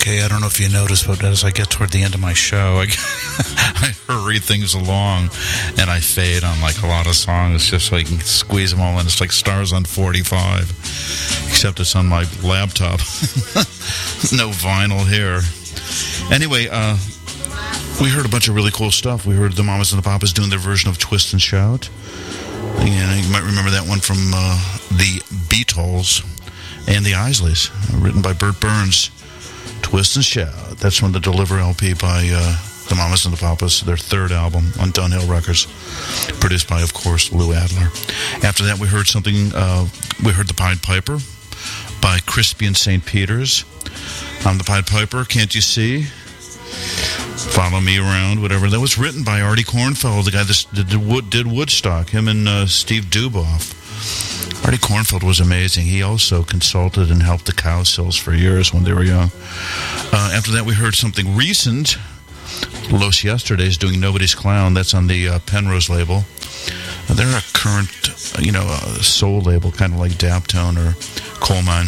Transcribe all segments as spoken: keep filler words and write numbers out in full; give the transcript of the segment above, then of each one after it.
Okay, I don't know if you noticed, but as I get toward the end of my show, I, I hurry things along, and I fade on like a lot of songs just so I can squeeze them all in. It's like Stars on forty-five, except it's on my laptop. No vinyl here. Anyway, uh, we heard a bunch of really cool stuff. We heard the Mamas and the Papas doing their version of Twist and Shout. You know, you might remember that one from uh, the Beatles and the Isleys, written by Burt Burns. Twist and Shout. That's from the Deliver L P by uh, the Mamas and the Papas, their third album on Dunhill Records, produced by, of course, Lou Adler. After that, we heard something, uh, we heard The Pied Piper by Crispy and Saint Peter's. I'm the Pied Piper, can't you see? Follow Me Around, whatever. That was written by Artie Kornfeld, the guy that did, did Woodstock, him and uh, Steve Duboff. Artie Kornfeld was amazing. He also consulted and helped the Cowsills for years when they were young. Uh, after that, we heard something recent. Los Yesterdays doing Nobody's Clown. That's on the uh, Penrose label. Uh, they're a current, uh, you know, uh, soul label, kind of like Daptone or Coal Mine.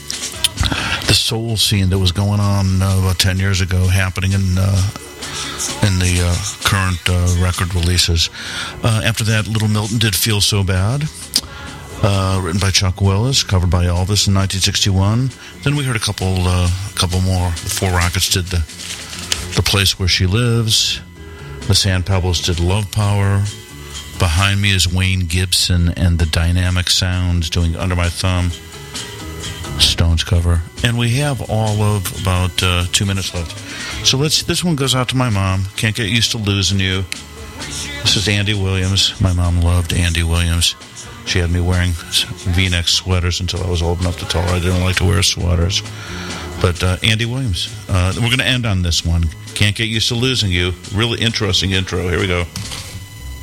The soul scene that was going on uh, about ten years ago, happening in uh, in the uh, current uh, record releases. Uh, after that, Little Milton did Feel So Bad. Uh, written by Chuck Willis, covered by Elvis in nineteen sixty-one. Then we heard a couple, uh, couple more. The Four Rockets did the, the Place Where She Lives. The Sand Pebbles did Love Power. Behind me is Wayne Gibson and the Dynamic Sounds doing Under My Thumb. Stones cover. And we have all of about uh, two minutes left. So let's. This one goes out to my mom. Can't get used to losing you. This is Andy Williams. My mom loved Andy Williams. She had me wearing V-neck sweaters until I was old enough to tell her I didn't like to wear sweaters. But uh, Andy Williams. Uh, we're going to end on this one. Can't Get Used to Losing You. Really interesting intro. Here we go.